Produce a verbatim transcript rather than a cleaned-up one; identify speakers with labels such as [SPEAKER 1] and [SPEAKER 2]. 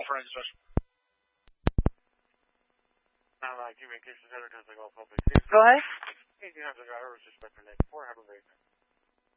[SPEAKER 1] forensic special.
[SPEAKER 2] Go ahead.
[SPEAKER 3] eighteen hundred driver was suspected at four, have a great night.